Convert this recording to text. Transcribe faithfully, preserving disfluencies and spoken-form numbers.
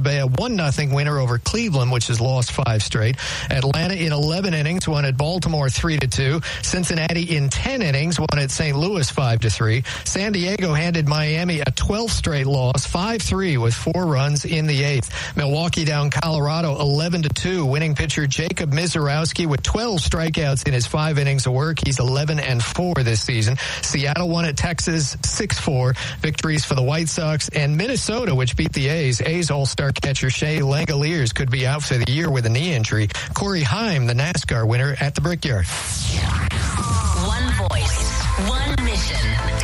Bay, a one nothing winner over Cleveland, which has lost five straight. Atlanta in eleven innings won at Baltimore three to two. Cincinnati in ten innings won at Saint Louis five to three. San Diego handed Miami a twelfth straight loss, five three with four runs in the eighth. Milwaukee down Colorado eleven to two. Winning pitcher Jacob Mizorowski with twelve strikeouts in his five innings of work. He's eleven and four this season. Seattle won at Texas six four. Victories for the White Sox and Minnesota, which beat the A's. A's all-star catcher Shea Langoliers could be out for the year with a knee injury. Corey Heim, the NASCAR winner at the Brickyard. One voice, one mission.